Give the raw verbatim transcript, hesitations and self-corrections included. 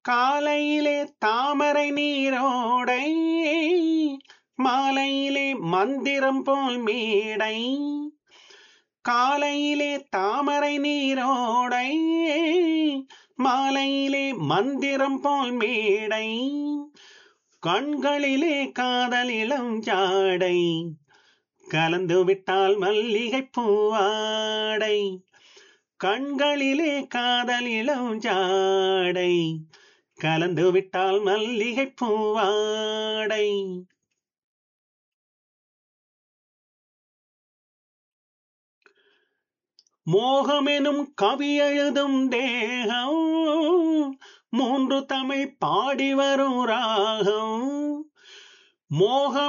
காலையிலே தாமரை நீரோடை, மாலையிலே மந்திரம் போல் மேடை. காலையிலே தாமரை நீரோடை, மாலையிலே மந்திரம் போல் மேடை. கண்களிலே காதலிளம் ஜாடை, கலந்து விட்டால் மல்லிகை பூவாடை. கண்களிலே காதலிளம் ஜாடை, கலந்து விட்டால் மல்லிகை பூவாடை. மோகமெனும் கவி எழுதும் தேகம், மூன்று தமிழ் பாடி வரும் ராகம். மோகம்